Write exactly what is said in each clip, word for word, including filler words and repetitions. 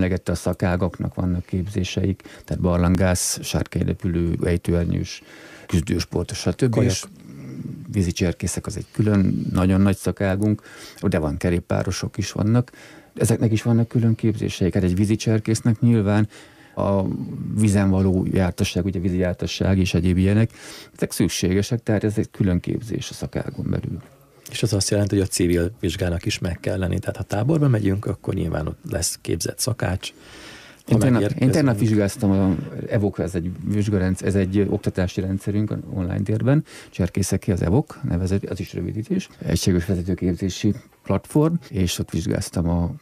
emlegette, a szakágaknak vannak képzéseik, tehát barlangász, sárkányrepülő, ejtőernyős, küzdősport, stb. És vízi cserkészek az egy külön, nagyon nagy szakágunk, de van kerékpárosok is vannak. Ezeknek is vannak külön képzéseik. Hát egy vízi cserkésznek nyilván a vízen való jártasság, ugye vízi jártasság és egyéb ilyenek, ezek szükségesek, tehát ez egy külön képzés a szakágon belül. És az azt jelenti, hogy a civil vizsgának is meg kell lenni. Tehát ha táborba megyünk, akkor nyilván ott lesz képzett szakács. Én tegnap, én tegnap vizsgáztam, a evok, ez egy vizsgarendszer, ez egy oktatási rendszerünk online térben, Cserkészeké az evok, nevezett, az is rövidítés, egységes vezetőképzési platform, és ott vizsgáztam a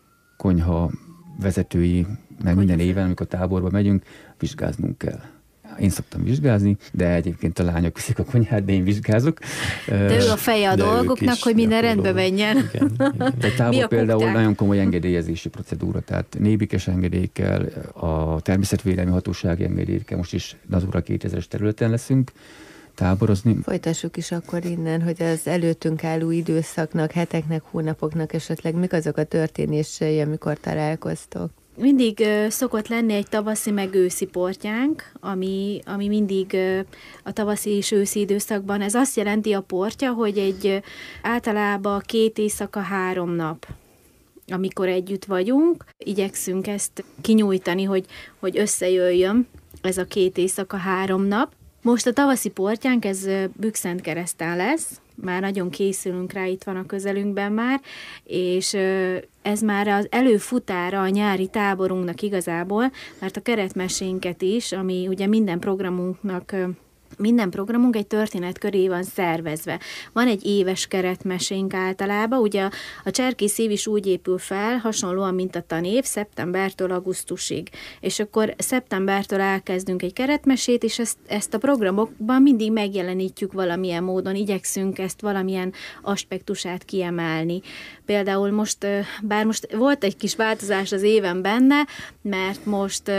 konyha vezetői, mert minden éven, amikor táborba megyünk, vizsgáznunk kell. Én szoktam vizsgázni, de egyébként a lányok viszik a konyhát, de én vizsgázok. De ő a feje a de dolgoknak, hogy minden rendbe menjen. Igen, igen. A tábor például nagyon komoly engedélyezési procedúra, tehát nébikes engedélyekkel, a természetvédelmi hatósági engedélyekkel, most is Natura kétezres területen leszünk táborozni. Folytassuk is akkor innen, hogy az előttünk álló időszaknak, heteknek, hónapoknak esetleg mik azok a történései, amikor találkoztok? Mindig uh, szokott lenni egy tavaszi meg őszi portyánk, ami, ami mindig uh, a tavaszi és őszi időszakban. Ez azt jelenti a portya, hogy egy uh, általában két éjszaka, három nap, amikor együtt vagyunk. Igyekszünk ezt kinyújtani, hogy, hogy összejöjjön ez a két éjszaka, három nap. Most a tavaszi portyánk, ez uh, Bükkszentkereszten lesz, már nagyon készülünk rá, itt van a közelünkben már, és ez már az előfutára a nyári táborunknak igazából, mert a keretmesénket is, ami ugye minden programunknak, minden programunk egy történet köré van szervezve. Van egy éves keretmesénk általában, ugye a, a cserkész év is úgy épül fel, hasonlóan, mint a tanév, szeptembertől augusztusig. És akkor szeptembertől elkezdünk egy keretmesét, és ezt, ezt a programokban mindig megjelenítjük valamilyen módon, igyekszünk ezt valamilyen aspektusát kiemelni. Például most, bár most volt egy kis változás az éven benne, mert most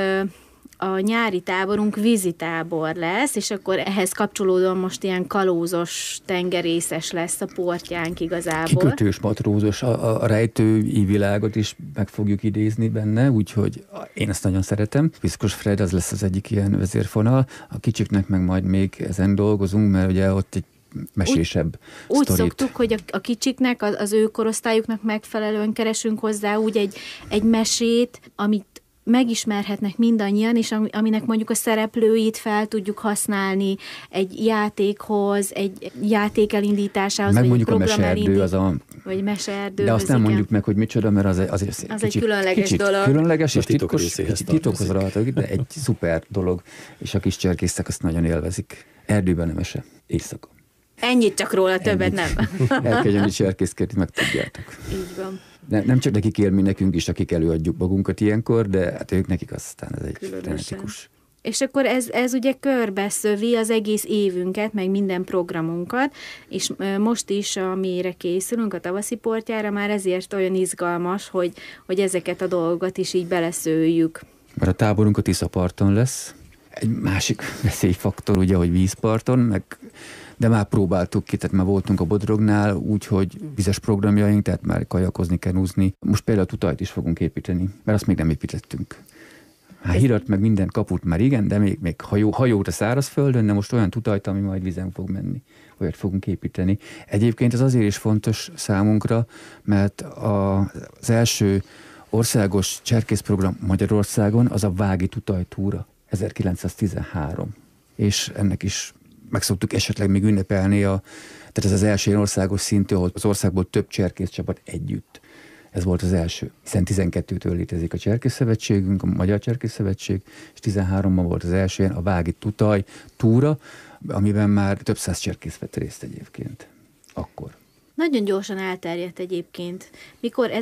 a nyári táborunk vízitábor lesz, és akkor ehhez kapcsolódóan most ilyen kalózos, tengerészes lesz a portyánk igazából. Kikötős, matrózos, a, a rejtői világot is meg fogjuk idézni benne, úgyhogy én ezt nagyon szeretem. Piszkos Fred, az lesz az egyik ilyen vezérfonal. A kicsiknek meg majd még ezen dolgozunk, mert ugye ott egy mesésebb úgy, úgy sztorit. szoktuk, hogy a, a kicsiknek, az, az ő korosztályuknak megfelelően keresünk hozzá úgy egy, egy mesét, amit megismerhetnek mindannyian, és aminek mondjuk a szereplőit fel tudjuk használni egy játékhoz, egy játék elindításához, meg vagy mondjuk egy a program meseerdő, az a... vagy meseerdő. De azt nem mondjuk meg, hogy micsoda, mert az, az, az, az kicsit, egy különleges kicsit dolog. Különleges és titok titkos, titokhoz rajta, de egy szuper dolog, és a kis cserkészek azt nagyon élvezik. Erdőben nem mese, éjszaka. Ennyit csak róla, többet nem. Elkezdjön cserkészkedni, meg tudjátok. Így van. Nem, nem csak nekik élmény, nekünk is, akik előadjuk magunkat ilyenkor, de hát ők nekik aztán ez egy frenetikus. És akkor ez, ez ugye körbeszövi az egész évünket, meg minden programunkat, és most is, amire készülünk a tavaszi portyára, már ezért olyan izgalmas, hogy, hogy ezeket a dolgokat is így beleszőjük. Mert a táborunk a Tiszaparton lesz. Egy másik veszélyfaktor, ugye, hogy vízparton, meg de már próbáltuk ki, tehát már voltunk a Bodrognál, úgyhogy vizes programjaink, tehát már kajakozni, kenúzni. Most például tutajt is fogunk építeni, mert azt még nem építettünk. Hát hirat meg minden kaput már igen, de még, még hajó, hajót a szárazföldön, de most olyan tutajt, ami majd vízen fog menni. Olyat fogunk építeni. Egyébként ez azért is fontos számunkra, mert a, az első országos cserkészprogram Magyarországon az a Vági tutajtúra ezerkilencszáztizenhárom. És ennek is meg szoktuk esetleg még ünnepelni, a, tehát ez az első ilyen országos szintű, ahol az országból több cserkészcsapat együtt. Ez volt az első. Hiszen tizenkettőtől létezik a Cserkészszövetségünk, a Magyar Cserkészszövetség, és tizenháromban volt az első ilyen a Vági tutaj túra, amiben már több száz cserkész vett részt egyébként. Akkor. Nagyon gyorsan elterjedt egyébként. Mikor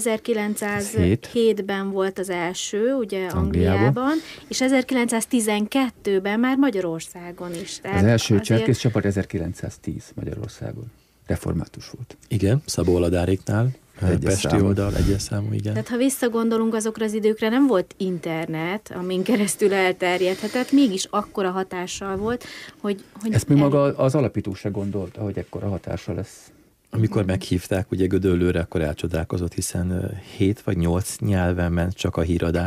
ezerkilencszázhétben volt az első, ugye Angliában, Angliában és ezerkilencszáztizenkettőben már Magyarországon is. Tehát az első azért... cserkészcsapat ezerkilencszáztíz Magyarországon. Református volt. Igen, Szabó Aladáriknál. Egyes Pesti számú. oldal, egyes számú, igen. Tehát ha visszagondolunk azokra az időkre, nem volt internet, amin keresztül elterjedhetett, mégis akkora hatással volt, hogy... hogy Ezt mi el... maga az alapító se gondolta, hogy ekkora hatása lesz. Amikor meghívták ugye Gödöllőre, akkor elcsodálkozott, hiszen hét vagy nyolc nyelven ment csak a híradás.